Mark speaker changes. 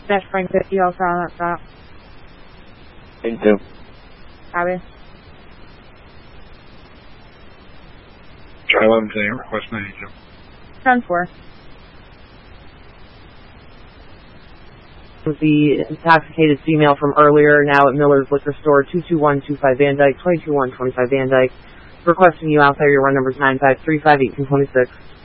Speaker 1: Dash Frank 50, all silent, stop.
Speaker 2: 82.
Speaker 1: Copy.
Speaker 3: Try 11 today, request 92.
Speaker 1: 10-4.
Speaker 4: With the intoxicated female from earlier, now at Miller's Liquor Store, 22125 Van Dyke, 22125 Van Dyke. Requesting you out there, your run number is 9535826.